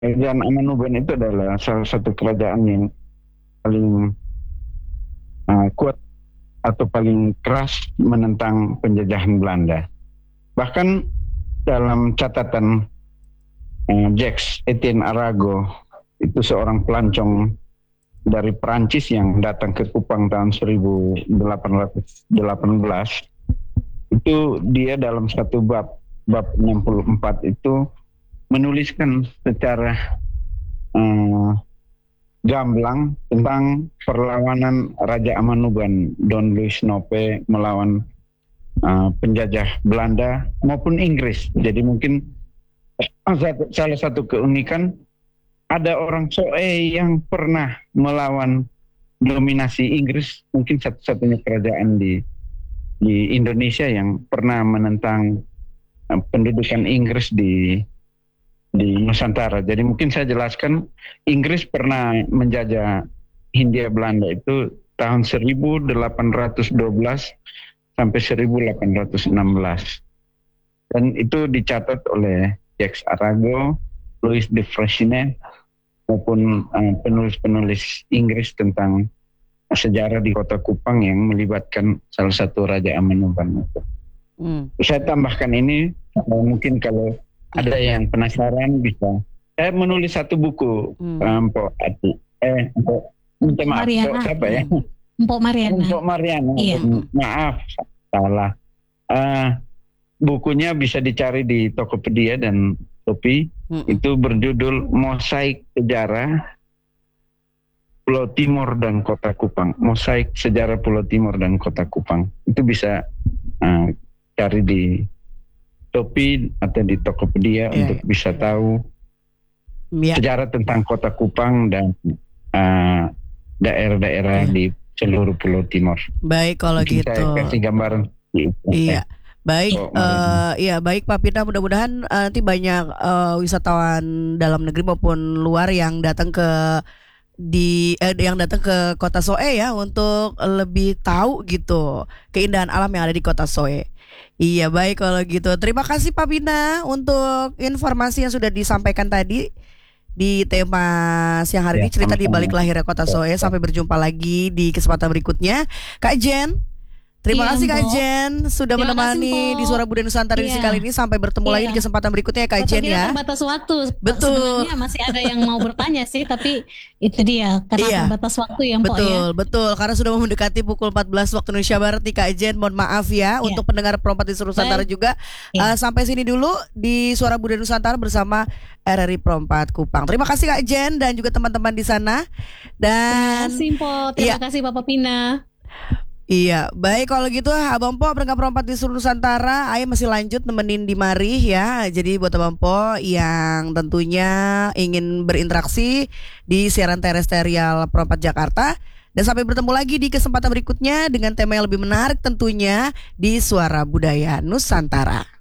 Kerajaan Amanuban itu adalah salah satu kerajaan yang paling kuat atau paling keras menentang penjajahan Belanda. Bahkan dalam catatan Jacques Etienne Arago, itu seorang pelancong dari Perancis yang datang ke Kupang tahun 1818, itu dia dalam satu bab 64 itu menuliskan secara gamblang tentang perlawanan Raja Amanuban Don Luis Nope melawan penjajah Belanda maupun Inggris. Jadi mungkin salah satu keunikan, ada orang Soe yang pernah melawan dominasi Inggris, mungkin satu-satunya kerajaan di Indonesia yang pernah menentang pendudukan Inggris di Nusantara. Jadi mungkin saya jelaskan, Inggris pernah menjajah Hindia Belanda itu tahun 1812 sampai 1816. Dan itu dicatat oleh Jacques Arago, Louis de Freycinet, maupun penulis-penulis Inggris tentang sejarah di Kota Kupang yang melibatkan salah satu Raja Amanuban itu. Saya tambahkan ini, mungkin kalau ada yang penasaran bisa. Saya menulis satu buku, Mpok Ati. Minta maaf, siapa ya? Mpok Mariana. Mpok Mariana. Iya. Maaf, salah. Bukunya bisa dicari di Tokopedia dan Shopee. Itu berjudul Mosaik Sejarah Pulau Timur dan Kota Kupang. Mosaik Sejarah Pulau Timur dan Kota Kupang. Itu bisa cari di Shopee atau di Tokopedia untuk bisa tahu sejarah tentang Kota Kupang dan daerah-daerah di seluruh Pulau Timur. Baik kalau mungkin gitu. Saya kasih gambaran. Iya. Baik, baik Pak Pina, mudah-mudahan nanti banyak wisatawan dalam negeri maupun luar yang datang ke Kota Soe ya, untuk lebih tahu gitu keindahan alam yang ada di Kota Soe. Iya, baik kalau gitu. Terima kasih Pak Pina untuk informasi yang sudah disampaikan tadi di tema siang hari ini, cerita di balik lahirnya Kota Soe. Sampai berjumpa lagi di kesempatan berikutnya. Kak Jen, terima kasih Kak Jen sudah menemani di Suara Budaya Nusantara edisi kali ini. Sampai bertemu lagi di kesempatan berikutnya ya Kak Jen ya. Terbatas waktu. Betul. Sebenarnya masih ada yang mau bertanya sih, tapi itu dia karena terbatas waktu ya Mpok ya. Betul. Karena sudah mau mendekati pukul 14 waktu Indonesia Barat nih Kak Jen. Mohon maaf ya untuk pendengar Perompak di seluruh Nusantara juga. Sampai sini dulu di Suara Budaya Nusantara bersama RRI Perompak Kupang. Terima kasih Kak Jen dan juga teman-teman di sana. Dan terima kasih Mpok. Terima kasih Bapak Pina. Iya, baik kalau gitu Abang Po pendengar Perompak di seluruh Nusantara, Ayo masih lanjut nemenin di Mari ya. Jadi buat Abang Po yang tentunya ingin berinteraksi di siaran terestrial Perompak Jakarta, dan sampai bertemu lagi di kesempatan berikutnya dengan tema yang lebih menarik tentunya di Suara Budaya Nusantara.